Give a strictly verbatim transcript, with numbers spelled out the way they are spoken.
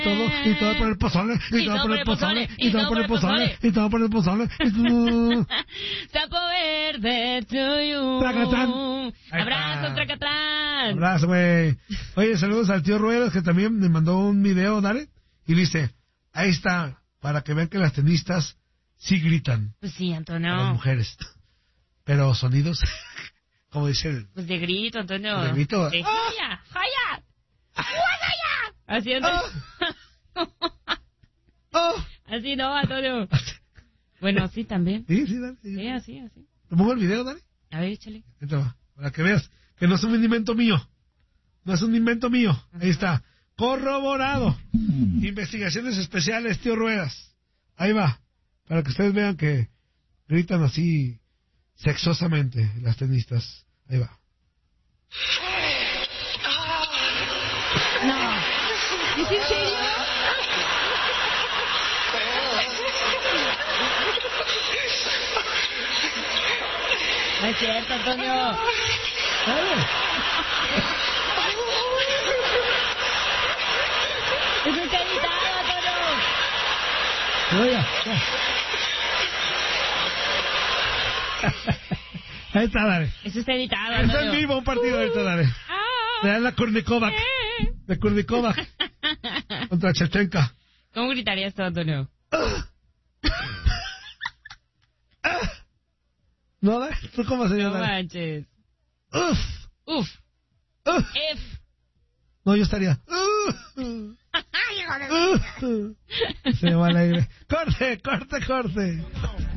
todo, y todo por el pozole, y todo por el pozole, y todo por el pozole, y todo por el pozole. Sapo verde to you. Tracatán. Abrazo, Tracatán. Abrazo, güey. Oye, saludos al tío Ruedas, que también me mandó un video, dale, y dice, ahí está, para que vean que las tenistas sí gritan. Pues sí, Antonio. A las mujeres. Pero sonidos, como dice el... Pues de grito, Antonio. De grito. De jaya, jaya. ¡Jaya! Haciendo... Oh. Oh. Así no, Antonio. Bueno, sí, también. Sí, sí, dale. Sí, sí así, así. ¿Te pongo el video, dale? A ver, échale. Ahí te va, para que veas que no es un invento mío. No es un invento mío. Ahí está. Corroborado. Investigaciones especiales, tío Ruedas. Ahí va. Para que ustedes vean que gritan así sexosamente las tenistas. Ahí va. No. ¿Es en serio? No es cierto, Antonio. Es un editado, Antonio. Oiga. Ahí está, dale. Eso está editado, Está Antonio. en vivo un partido ahorita, dale. Ah. Le dan la Kurnikovac. De Kurnikovac. Contra Chechenka. ¿Cómo gritarías tú, Antonio? ¿No, dale? ¿Tú cómo se llama? No manches. Uf. Uf. Uf. F. No, yo estaría. Se va alegre. Corte, corte, corte.